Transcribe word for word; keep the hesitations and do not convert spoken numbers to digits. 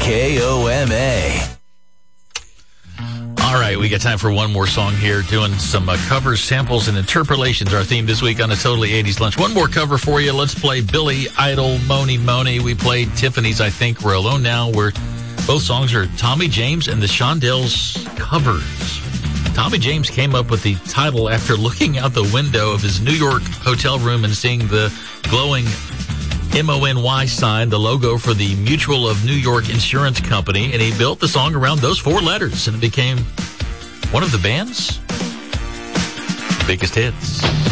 K O M A. All right, we got time for one more song here, doing some uh, covers, samples, and interpolations. Our theme this week on a Totally eighties Lunch. One more cover for you. Let's play Billy Idol, Moni Moni. We played Tiffany's I Think We're Alone Now, where both songs are Tommy James and the Shondells covers. Tommy James came up with the title after looking out the window of his New York hotel room and seeing the glowing M O N Y sign, the logo for the Mutual of New York Insurance Company, and he built the song around those four letters, and it became one of the band's biggest hits.